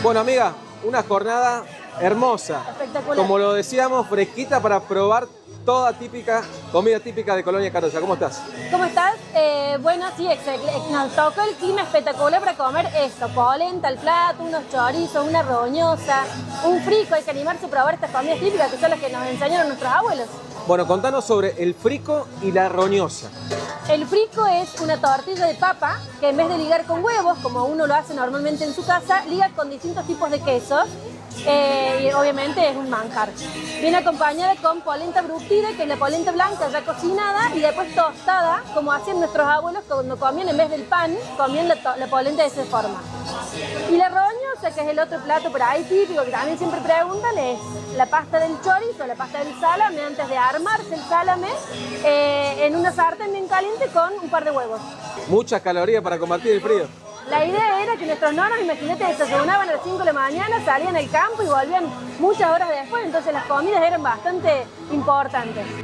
Bueno, amiga, una jornada hermosa. Espectacular. Como lo decíamos, fresquita para probar toda comida típica de Colonia Carolla. ¿Cómo estás? ¿Cómo estás? Bueno, sí, nos tocó el clima espectacular para comer esto. Polenta al plato, unos chorizos, una roñosa, un frico. Hay que animarse a probar estas comidas típicas que son las que nos enseñaron nuestros abuelos. Bueno, contanos sobre el frico y la roñosa. El frico es una tortilla de papa que en vez de ligar con huevos, como uno lo hace normalmente en su casa, liga con distintos tipos de quesos. Y obviamente es un manjar. Viene acompañada con polenta brutida, que es la polenta blanca ya cocinada y después tostada, como hacían nuestros abuelos cuando comían en vez del pan, comían la polenta de esa forma. Y la roñosa, que es el otro plato por ahí típico que también siempre preguntan, es la pasta del chorizo, la pasta del salame, antes de armarse el salame, en una sartén bien caliente con un par de huevos. Muchas calorías para combatir el frío. La idea era que nuestros nonos, imagínate, desayunaban a las 5 de la mañana, salían al campo y volvían muchas horas después, entonces las comidas eran bastante importantes.